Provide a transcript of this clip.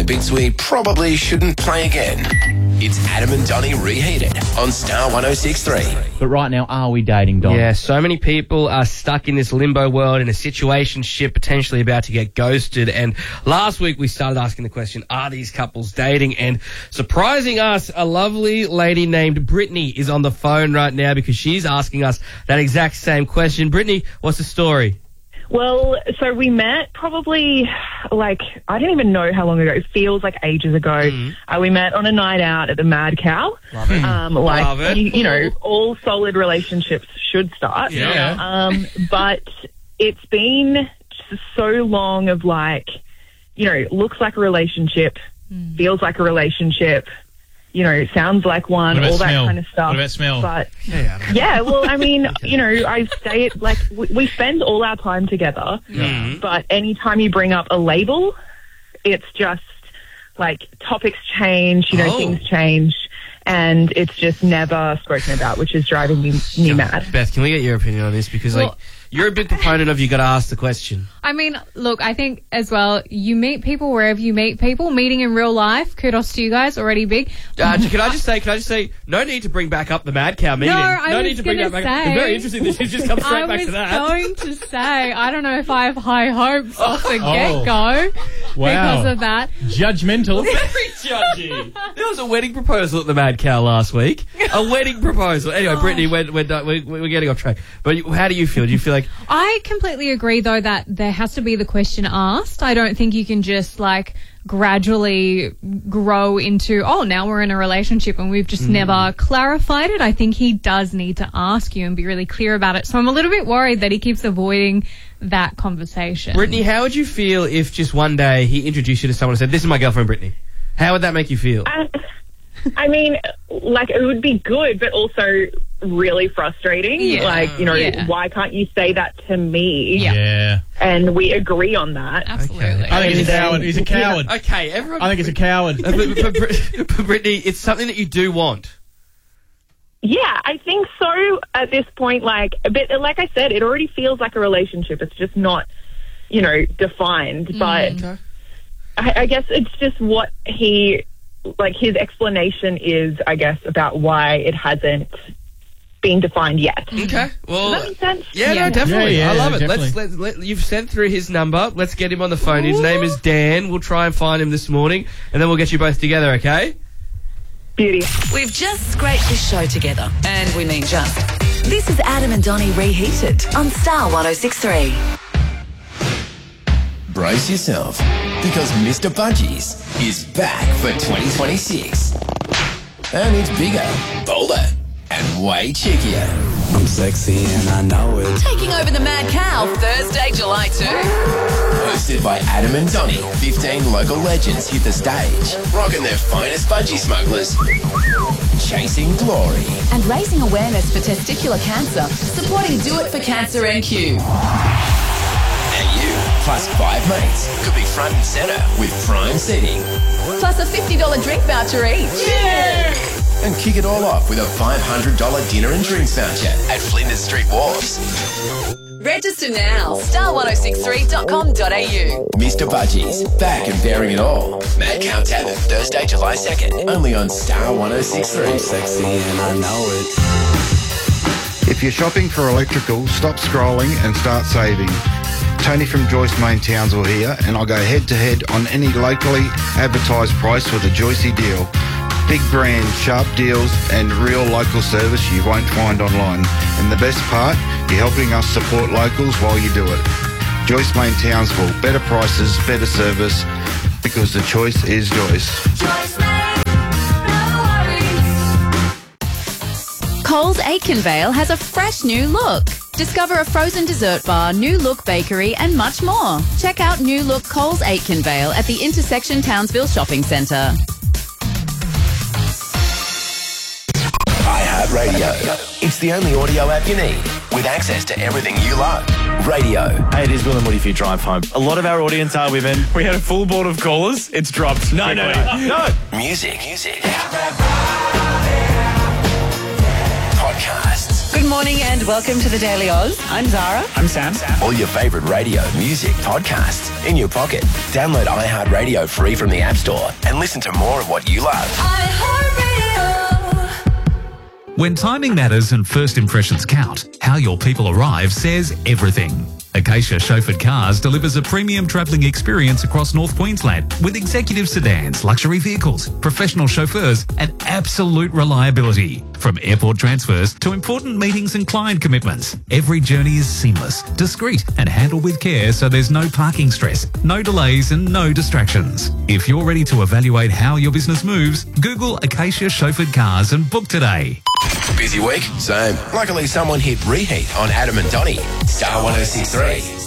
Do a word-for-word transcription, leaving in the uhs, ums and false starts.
the bits we probably shouldn't play again. It's Adam and Donnie Reheated on Star one oh six point three. But right now, are we dating, Don? Yeah, so many people are stuck in this limbo world, in a situationship, potentially about to get ghosted. And last week we started asking the question, are these couples dating? And surprising us, a lovely lady named Brittany is on the phone right now because she's asking us that exact same question. Brittany, what's the story? Well, so we met probably, like, I don't even know how long ago. It feels like ages ago. Mm. Uh, we met on a night out at the Mad Cow. Love it. Um, like, Love it. You, you know, all solid relationships should start. Yeah. Um, but it's been just so long of, like, you know, looks like a relationship, mm. feels like a relationship, you know, sounds like one, all that smell? kind of stuff. What about smell? But Yeah, yeah, well, I mean, you know, I stay at, like, we, we spend all our time together, Mm. but anytime you bring up a label, it's just, like, topics change, you know, Oh. things change, and it's just never spoken about, which is driving me, me mad. Beth, can we get your opinion on this? Because, Well- like, you're a big proponent of you got to ask the question. I mean, look, I think as well, you meet people wherever you meet people. Meeting in real life, kudos to you guys, already big. Uh, can I just say, can I just say, no need to bring back up the Mad Cow meeting. No, I no was need to bring gonna that back. say- It's very interesting that she's just come straight I back was to that. going to say, I don't know if I have high hopes off the get-go Wow. because of that. Judgmental. Very judgy. There was a wedding proposal at the Mad Cow last week. A wedding proposal. Anyway, Brittany, we're, we're, done- we're, we're getting off track. But you- how do you feel? Do you feel like... I completely agree, though, that there has to be the question asked. I don't think you can just, like, gradually grow into, oh, now we're in a relationship and we've just mm. never clarified it. I think he does need to ask you and be really clear about it. So I'm a little bit worried that he keeps avoiding that conversation. Brittany, how would you feel if just one day he introduced you to someone and said, this is my girlfriend, Brittany? How would that make you feel? Uh, I mean, like, it would be good, but also really frustrating. Yeah. Like, you know, Yeah. why can't you say that to me? Yeah. Yeah. And we agree on that. Absolutely. Okay. I think he's a And, um, coward. He's a coward. Okay, everyone... I think he's a coward. Uh, but, but, but, but Brittany, it's something that you do want. Yeah, I think so at this point. Like, but like I said, it already feels like a relationship. It's just not, you know, defined. But Okay. I, I guess it's just what he, like, his explanation is, I guess, about why it hasn't been defined yet. Okay. Well, Does that make sense? yeah, Yeah. no, definitely. Yeah, yeah, I love it. definitely. Let's, let's let you've sent through his number. Let's get him on the phone. His name is Dan. We'll try and find him this morning, and then we'll get you both together. Okay? Beauty. We've just scraped this show together, and we mean just. This is Adam and Donnie Reheated on Star one oh six point three. Brace yourself, because Mister Budgies is back for twenty twenty-six. And it's bigger, bolder, and way chickier. I'm sexy and I know it. Taking over the Mad Cow, Thursday, July second. Hosted by Adam and Donnie, fifteen local legends hit the stage, rocking their finest budgie smugglers, chasing glory. And raising awareness for testicular cancer, supporting Do It for Cancer N Q. And you, plus five mates, could be front and centre with prime seating. Plus a fifty dollars drink voucher each. And kick it all off with a five hundred dollars dinner and drinks voucher at Flinders Street Wharfs. Register now. star one oh six three dot com dot a u. Mister Budgies, back and bearing it all. Mad Cow Tavern, Thursday, July second. Only on Star one oh six point three. I'm sexy and I know it. If you're shopping for electrical, stop scrolling and start saving. Tony from Joyce Main Townsville here, and I'll go head-to-head on any locally advertised price with a Joycey deal. Big brand, sharp deals, and real local service you won't find online. And the best part, you're helping us support locals while you do it. Joyce Main Townsville, better prices, better service, because the choice is Joyce. Joyce Main, no worries. Coles Aitkenvale has a fresh new look. Discover a frozen dessert bar, New Look Bakery, and much more. Check out New Look Coles Aitkenvale at the Intersection Townsville Shopping Centre. iHeartRadio. It's the only audio app you need, with access to everything you love. Radio. Hey, it is Will and Woody for your drive home. A lot of our audience are women. We had a full board of callers. It's dropped. No, no, no, no. Music. Music. podcasts. Good morning and welcome to the Daily Oz. I'm Zara. I'm Sam. All your favourite radio, music, podcasts in your pocket. Download iHeartRadio free from the App Store and listen to more of what you love. When timing matters and first impressions count, how your people arrive says everything. Acacia Chauffeured Cars delivers a premium travelling experience across North Queensland with executive sedans, luxury vehicles, professional chauffeurs and absolute reliability. From airport transfers to important meetings and client commitments, every journey is seamless, discreet and handled with care so there's no parking stress, no delays and no distractions. If you're ready to evaluate how your business moves, Google Acacia Chauffeured Cars and book today. Busy week? Same. Luckily, someone hit reheat on Adam and Donnie. Star one oh six point three.